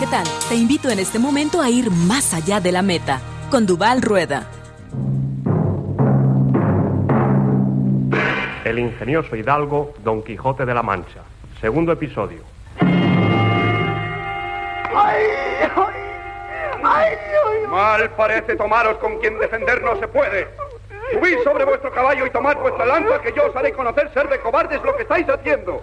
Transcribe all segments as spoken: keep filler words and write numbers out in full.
¿qué tal? Te invito en este momento a ir más allá de la meta, con Duval Rueda. El ingenioso hidalgo Don Quijote de la Mancha. Segundo episodio. ¡Ay, ay, ay, ay! Mal parece tomaros con quien defender no se puede. Subid sobre vuestro caballo y tomad vuestra lanza, que yo os haré conocer ser de cobardes lo que estáis haciendo.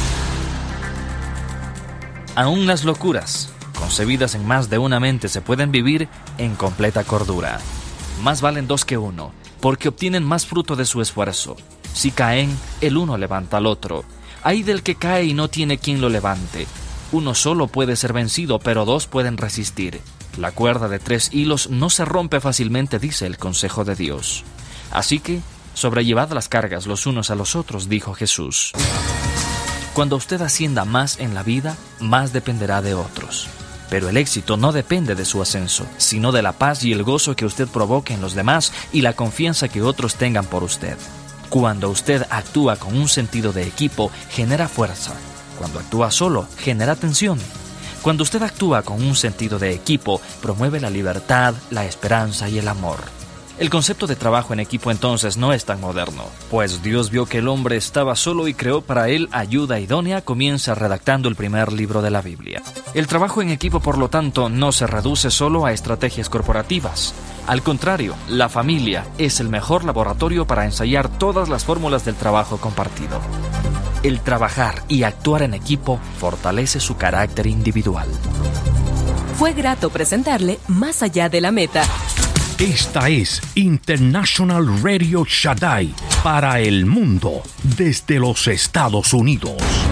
Aún las locuras, concebidas en más de una mente, se pueden vivir en completa cordura. Más valen dos que uno, porque obtienen más fruto de su esfuerzo. Si caen, el uno levanta al otro. Ay del que cae y no tiene quien lo levante. Uno solo puede ser vencido, pero dos pueden resistir. La cuerda de tres hilos no se rompe fácilmente, dice el consejo de Dios. Así que, sobrellevad las cargas los unos a los otros, dijo Jesús. Cuando usted ascienda más en la vida, más dependerá de otros. Pero el éxito no depende de su ascenso, sino de la paz y el gozo que usted provoque en los demás y la confianza que otros tengan por usted. Cuando usted actúa con un sentido de equipo, genera fuerza. Cuando actúa solo, genera tensión. Cuando usted actúa con un sentido de equipo, promueve la libertad, la esperanza y el amor. El concepto de trabajo en equipo entonces no es tan moderno, pues Dios vio que el hombre estaba solo y creó para él ayuda idónea. Comienza redactando el primer libro de la Biblia. El trabajo en equipo, por lo tanto, no se reduce solo a estrategias corporativas. Al contrario, la familia es el mejor laboratorio para ensayar todas las fórmulas del trabajo compartido. El trabajar y actuar en equipo fortalece su carácter individual. Fue grato presentarle Más allá de la meta. Esta es International Radio Shaddai para el mundo desde los Estados Unidos.